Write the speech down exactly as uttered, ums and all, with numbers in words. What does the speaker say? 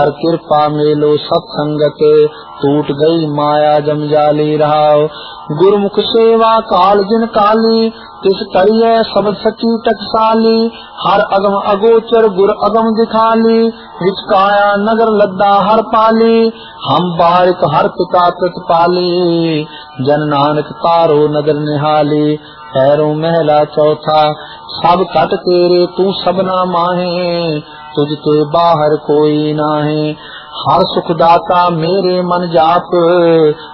हर कृपा मेलो सत्संगत, टूट गई माया जमजाली रहाओ। गुरुमुख सेवा काल जिन काली, तिस करिए सब सची टकसाली। हर अगम अगोचर गुर अगम दिखाली, विचकाया नगर लद्दा हर पाली। हम बारिक हर पिता प्रतिपाली, जन नानक तारो नगर निहाली। पैरों महला चौथा, सब कट तेरे तू सबना माहे, तुझते बाहर कोई नाहे। हर सुखदाता मेरे मन जाप,